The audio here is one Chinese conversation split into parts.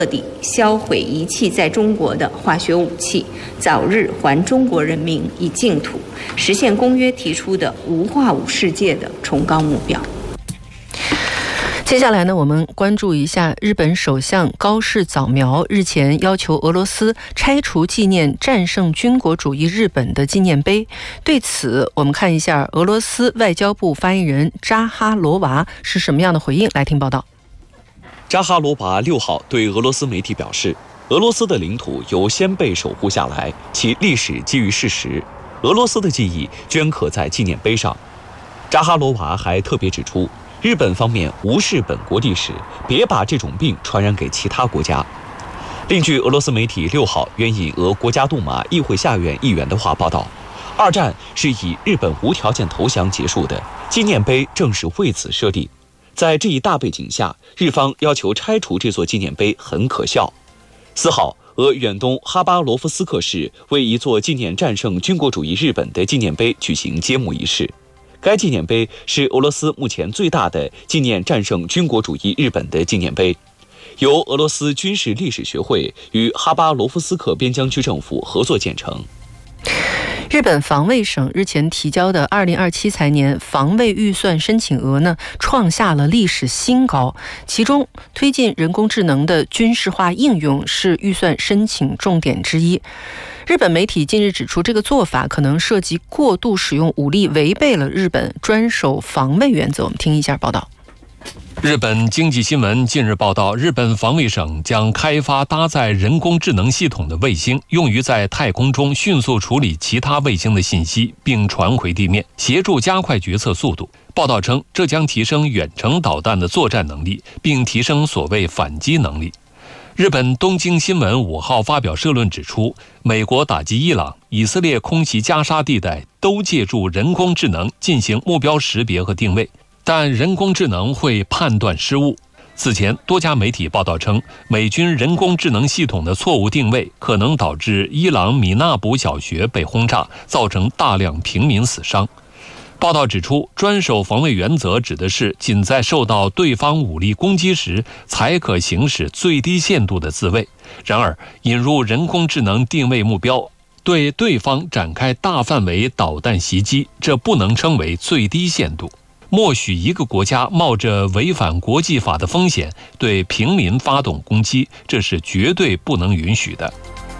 彻底销毁遗弃在中国的化学武器，早日还中国人民以净土，实现公约提出的无化武世界的崇高目标。 接下来呢，我们关注一下日本首相高市早苗日前要求俄罗斯拆除纪念战胜军国主义日本的纪念碑。对此，我们看一下俄罗斯外交部发言人扎哈罗娃是什么样的回应，来听报道。 扎哈罗娃6号对俄罗斯媒体表示，俄罗斯的领土由先辈守护下来，其历史基于事实，俄罗斯的记忆镌刻在纪念碑上。扎哈罗娃还特别指出，日本方面无视本国历史，别把这种病传染给其他国家。另据俄罗斯媒体6号援引俄国家杜马议会下院议员的话报道，二战是以日本无条件投降结束的，纪念碑正是为此设立。在这一大背景下，日方要求拆除这座纪念碑很可笑。4号，俄远东哈巴罗夫斯克市为一座纪念战胜军国主义日本的纪念碑举行揭幕仪式。该纪念碑是俄罗斯目前最大的纪念战胜军国主义日本的纪念碑，由俄罗斯军事历史学会与哈巴罗夫斯克边疆区政府合作建成。 日本防卫省日前提交的2027财年防卫预算申请额呢，创下了历史新高。其中，推进人工智能的军事化应用是预算申请重点之一。日本媒体近日指出，这个做法可能涉及过度使用武力，违背了日本专守防卫原则。我们听一下报道。 日本经济新闻近日报道，日本防卫省将开发搭载人工智能系统的卫星，用于在太空中迅速处理其他卫星的信息，并传回地面，协助加快决策速度。报道称，这将提升远程导弹的作战能力，并提升所谓反击能力。日本东京新闻5号发表社论指出，美国打击伊朗、以色列空袭加沙地带都借助人工智能进行目标识别和定位，但人工智能会判断失误。此前，多家媒体报道称，美军人工智能系统的错误定位可能导致伊朗米纳卜小学被轰炸，造成大量平民死伤。报道指出，专守防卫原则指的是仅在受到对方武力攻击时才可行使最低限度的自卫。然而，引入人工智能定位目标，对对方展开大范围导弹袭击，这不能称为最低限度。默许一个国家冒着违反国际法的风险对平民发动攻击，这是绝对不能允许的。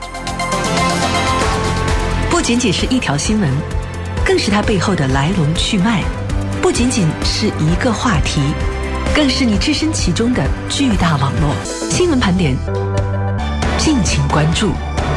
不仅仅是一条新闻，更是它背后的来龙去脉；不仅仅是一个话题，更是你置身其中的巨大网络。新闻盘点，敬请关注。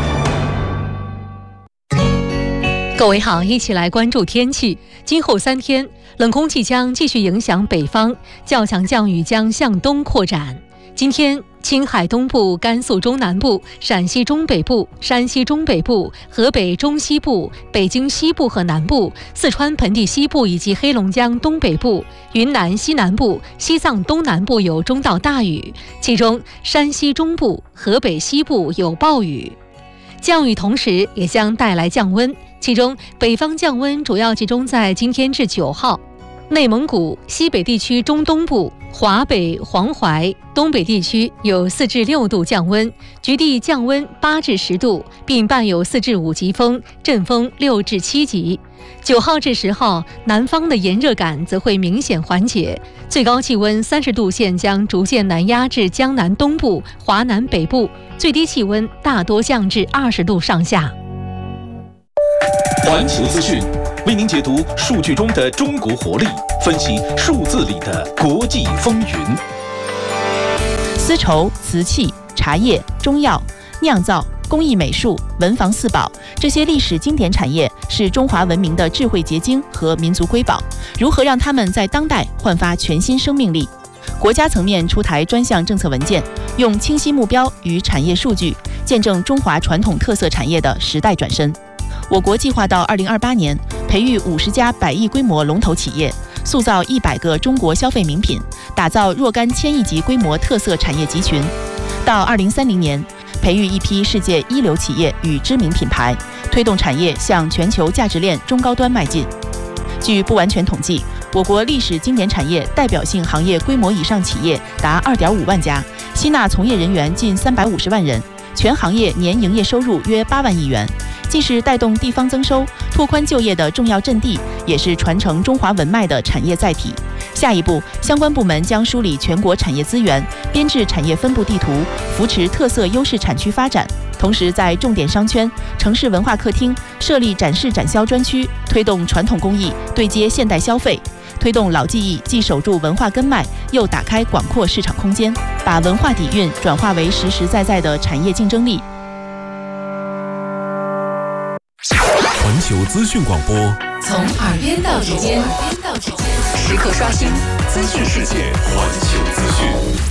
各位好，一起来关注天气。今后3天，冷空气将继续影响北方，较强降雨将向东扩展。今天，青海东部、甘肃中南部、陕西中北部、山西中北部、河北中西部、北京西部和南部、四川盆地西部以及黑龙江东北部、云南西南部、西藏东南部有中到大雨，其中山西中部、河北西部有暴雨。降雨同时也将带来降温，其中北方降温主要集中在今天至9号。内蒙古、西北地区中东部、华北、黄淮、东北地区有4至6度降温，局地降温8至10度，并伴有4至5级风，阵风6至7级。9号至10号，南方的炎热感则会明显缓解，最高气温30度线将逐渐南压至江南东部、华南北部，最低气温大多降至20度上下。 环球资讯为您解读数据中的中国活力，分析数字里的国际风云。 丝绸、瓷器、茶叶、中药、酿造、工艺美术、文房四宝，这些历史经典产业是中华文明的智慧结晶和民族瑰宝。如何让它们在当代焕发全新生命力？国家层面出台专项政策文件，用清晰目标与产业数据，见证中华传统特色产业的时代转身。我国计划到2028年，培育50家100亿规模龙头企业，塑造100个中国消费名品，打造若干1000亿级规模特色产业集群。到2030年，培育一批世界一流企业与知名品牌，推动产业向全球价值链中高端迈进。据不完全统计， 我国历史经典产业代表性行业规模以上企业达2.5万家，吸纳从业人员近350万人，全行业年营业收入约8万亿元，既是带动地方增收、拓宽就业的重要阵地，也是传承中华文脉的产业载体。下一步，相关部门将梳理全国产业资源，编制产业分布地图，扶持特色优势产区发展。同时，在重点商圈、城市文化客厅设立展示展销专区，推动传统工艺对接现代消费，推动老技艺既守住文化根脉，又打开广阔市场空间，把文化底蕴转化为实实在在的产业竞争力。 环球资讯广播， 从耳边到指尖，时刻刷新资讯世界。 环球资讯，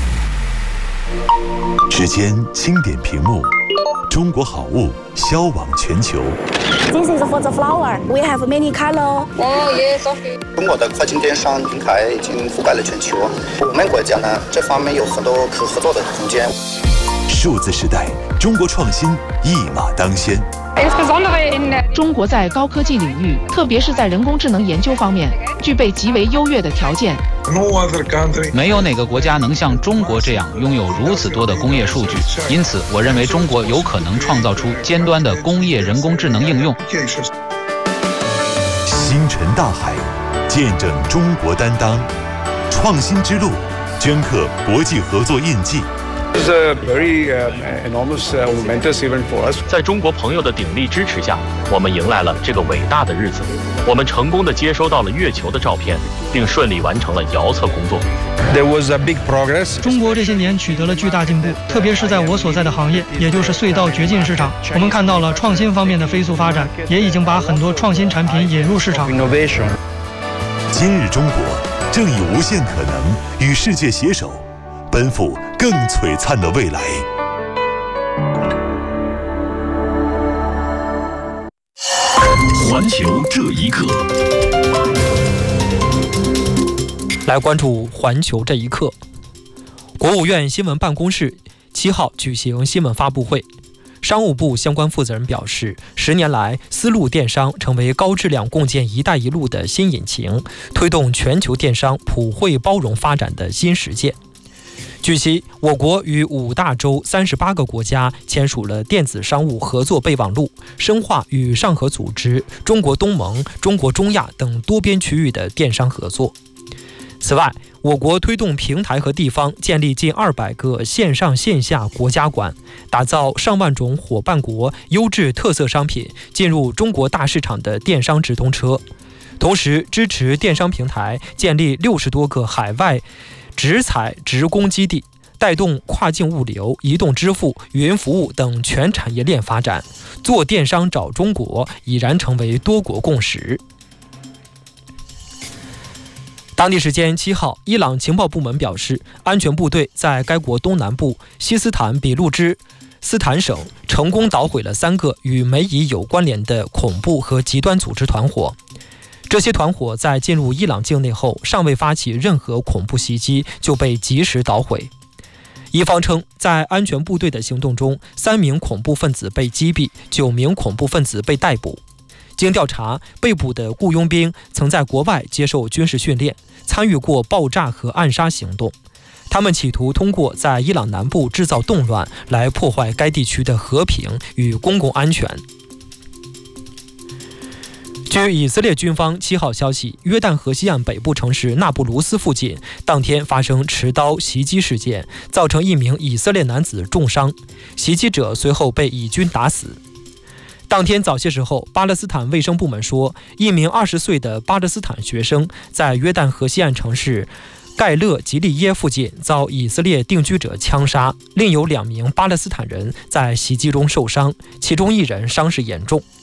时间轻点屏幕，中国好物销往全球。 This is for the flower. We have many color. Yes. 中国的跨境电商平台已经覆盖了全球，我们国家呢这方面有很多可合作的空间。 数字时代，中国创新一马当先。 中国在高科技领域，特别是在人工智能研究方面，具备极为优越的条件。 没有哪个国家能像中国这样拥有如此多的工业数据，因此我认为中国有可能创造出尖端的工业人工智能应用。 星辰大海，见证中国担当，创新之路，镌刻国际合作印记。 It's a very enormous momentous event for us. 在中国朋友的鼎力支持下，我们迎来了这个伟大的日子。我们成功地接收到了月球的照片，并顺利完成了遥测工作。 There was a big progress. 中国这些年取得了巨大进步，特别是在我所在的行业，也就是隧道掘进市场，我们看到了创新方面的飞速发展，也已经把很多创新产品引入市场。 Innovation. 今日中国正以无限可能与世界携手，奔赴更璀璨的未来。 环球这一刻， 来关注环球这一刻。国务院新闻办公室7号举行新闻发布会，商务部相关负责人表示，10年来，丝路电商成为高质量共建“一带一路”的新引擎，推动全球电商普惠包容发展的新实践。据悉，我国与5大洲38个国家签署了电子商务合作备忘录，深化与上合组织、中国东盟、中国中亚等多边区域的电商合作。此外，我国推动平台和地方建立近200个线上线下国家馆，打造上万种伙伴国优质特色商品进入中国大市场的电商直通车，同时支持电商平台建立60多个海外直采直供基地，带动跨境物流、移动支付、云服务等全产业链发展。做电商找中国已然成为多国共识。当地时间7号，伊朗情报部门表示，安全部队在该国东南部西斯坦比路支斯坦省成功捣毁了3个与美以有关联的恐怖和极端组织团伙。这些团伙在进入伊朗境内后，尚未发起任何恐怖袭击，就被及时捣毁。伊方称，在安全部队的行动中，3名恐怖分子被击毙，9名恐怖分子被逮捕。经调查，被捕的雇佣兵曾在国外接受军事训练，参与过爆炸和暗杀行动。他们企图通过在伊朗南部制造动乱，来破坏该地区的和平与公共安全。据以色列军方7号消息，约旦河西岸北部城市纳布卢斯附近当天发生持刀袭击事件，造成1名以色列男子重伤，袭击者随后被以军打死。当天早些时候，巴勒斯坦卫生部门说，1名20岁的巴勒斯坦学生在约旦河西岸城市盖勒吉利耶附近遭以色列定居者枪杀，另有2名巴勒斯坦人在袭击中受伤，其中1人伤势严重。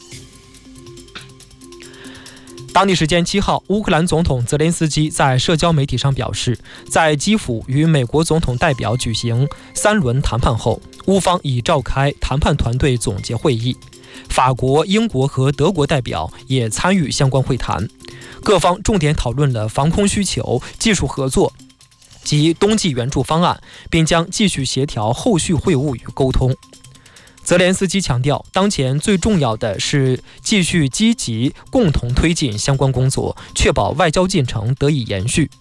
当地时间7号，乌克兰总统泽连斯基在社交媒体上表示，在基辅与美国总统代表举行3轮谈判后，乌方已召开谈判团队总结会议，法国、英国和德国代表也参与相关会谈，各方重点讨论了防空需求、技术合作及冬季援助方案，并将继续协调后续会晤与沟通。 泽连斯基强调，当前最重要的是继续积极共同推进相关工作，确保外交进程得以延续。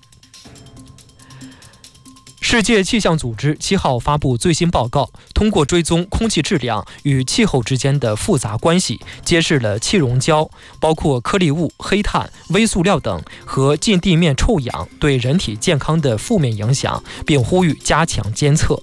世界气象组织7号发布最新报告，通过追踪空气质量与气候之间的复杂关系，揭示了气溶胶，包括颗粒物、黑碳、微塑料等和近地面臭氧对人体健康的负面影响，并呼吁加强监测。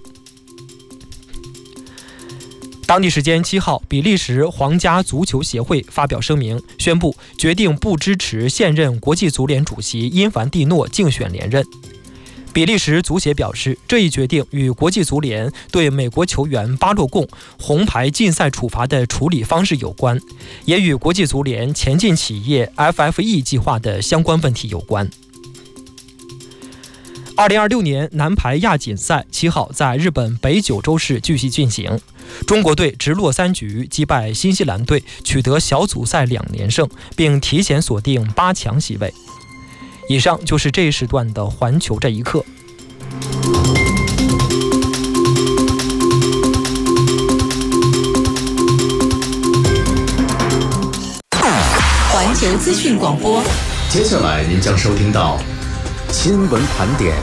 当地时间7号，比利时皇家足球协会发表声明，宣布决定不支持现任国际足联主席因凡蒂诺竞选连任。比利时足协表示，这一决定与国际足联对美国球员巴洛贡红牌禁赛处罚的处理方式有关，也与国际足联前进企业 FFE 计划的相关问题有关。2026年男排亚锦赛7号在日本北九州市继续进行，中国队直落3局击败新西兰队，取得小组赛2连胜，并提前锁定8强席位。以上就是这一时段的环球这一刻。 环球资讯广播， 接下来您将收听到新闻盘点。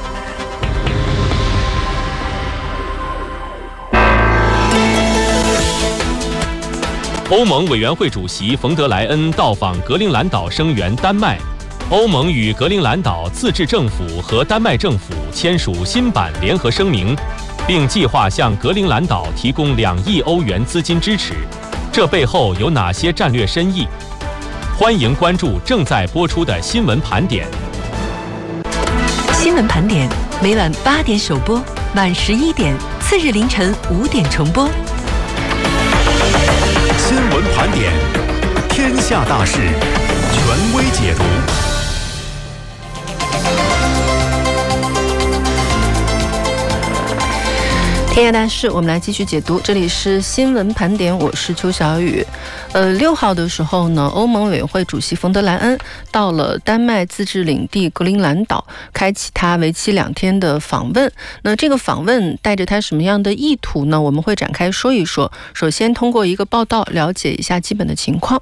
欧盟委员会主席冯德莱恩到访格陵兰岛，声援丹麦。欧盟与格陵兰岛自治政府和丹麦政府签署新版联合声明，并计划向格陵兰岛提供2亿欧元资金支持。这背后有哪些战略深意？欢迎关注正在播出的新闻盘点。 新闻盘点每晚8点首播，晚11点，次日凌晨5点重播。 新闻盘点，天下大事，权威解读。 天下大事，我们来继续解读。这里是新闻盘点，我是邱小雨。6号的时候呢，欧盟委员会主席冯德莱恩到了丹麦自治领地格陵兰岛，开启他为期2天的访问。那这个访问带着他什么样的意图呢？我们会展开说一说。首先通过一个报道了解一下基本的情况。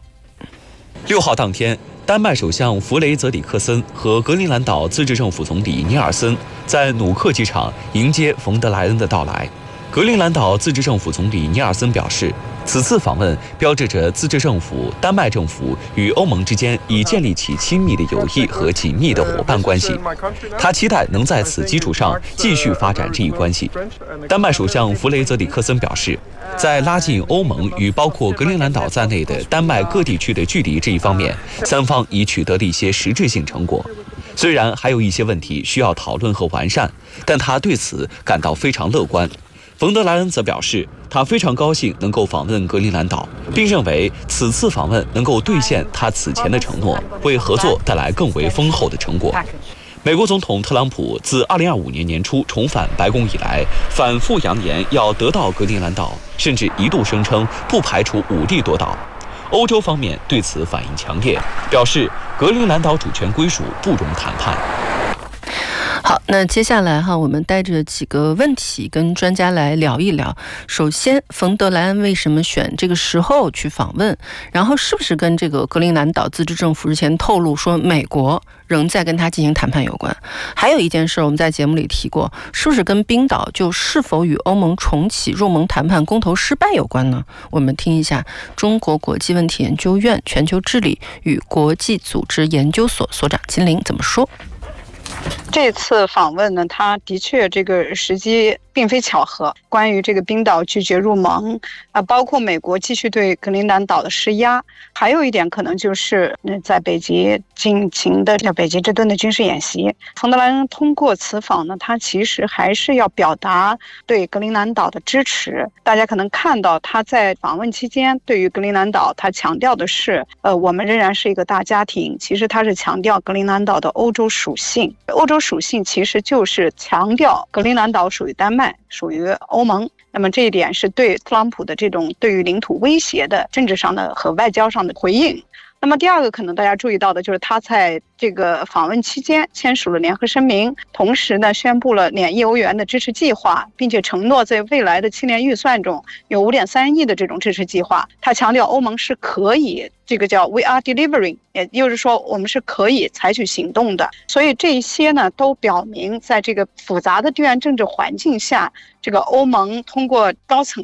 6号当天，丹麦首相弗雷泽里克森和格陵兰岛自治政府总理尼尔森在努克机场迎接冯德莱恩的到来。格陵兰岛自治政府总理尼尔森表示，此次访问标志着自治政府、丹麦政府与欧盟之间已建立起亲密的友谊和紧密的伙伴关系。他期待能在此基础上继续发展这一关系。丹麦首相弗雷泽里克森表示，在拉近欧盟与包括格陵兰岛在内的丹麦各地区的距离这一方面，三方已取得了一些实质性成果。虽然还有一些问题需要讨论和完善，但他对此感到非常乐观。冯德莱恩则表示，他非常高兴能够访问格陵兰岛，并认为此次访问能够兑现他此前的承诺，为合作带来更为丰厚的成果。美国总统特朗普自2025年年初重返白宫以来，反复扬言要得到格陵兰岛，甚至一度声称不排除武力夺岛。欧洲方面对此反应强烈，表示格陵兰岛主权归属不容谈判。 好，那接下来我们带着几个问题跟专家来聊一聊。首先，冯德莱恩为什么选这个时候去访问？然后是不是跟这个格陵兰岛自治政府之前透露说美国仍在跟他进行谈判有关？还有一件事我们在节目里提过，是不是跟冰岛就是否与欧盟重启入盟谈判公投失败有关呢？我们听一下中国国际问题研究院全球治理与国际组织研究所所长金玲怎么说。 这次访问呢，它的确这个时机并非巧合。关于这个冰岛拒绝入盟包括美国继续对格陵兰岛的施压，还有一点可能就是在北极进行的北极之盾的军事演习。冯德莱恩通过此访呢，他其实还是要表达对格陵兰岛的支持。大家可能看到他在访问期间对于格陵兰岛，他强调的是我们仍然是一个大家庭。其实他是强调格陵兰岛的欧洲属性。欧洲属性其实就是强调格陵兰岛属于丹麦，属于欧盟。那么这一点是对特朗普的这种对于领土威胁的政治上的和外交上的回应。 那么第二个可能大家注意到的就是他在这个访问期间签署了联合声明，同时呢宣布了2亿欧元的支持计划，并且承诺在未来的7年预算中有5.3亿的这种支持计划。他强调欧盟是可以，这个叫 We are delivering， 也就是说我们是可以采取行动的。所以这些呢都表明，在这个复杂的地缘政治环境下，这个欧盟通过高层